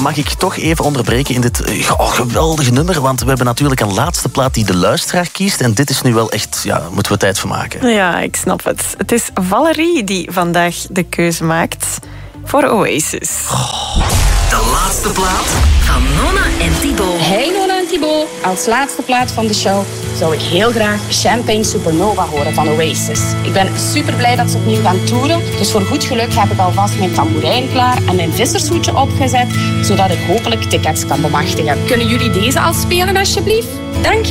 mag ik toch even onderbreken in dit geweldige nummer, want we hebben natuurlijk een laatste plaat die de luisteraar kiest en dit is nu wel echt, moeten we tijd van maken. Ja, ik snap het. Het is Valerie die vandaag de keuze maakt voor Oasis. De laatste plaat van Nonna en Thibaut. Hey Nonna en Thibaut. Als laatste plaat van de show zou ik heel graag Champagne Supernova horen van Oasis. Ik ben super blij dat ze opnieuw gaan toeren. Dus voor goed geluk heb ik alvast mijn tamboerijn klaar en mijn vissershoedje opgezet, zodat ik hopelijk tickets kan bemachtigen. Kunnen jullie deze al spelen alsjeblieft? Dank je.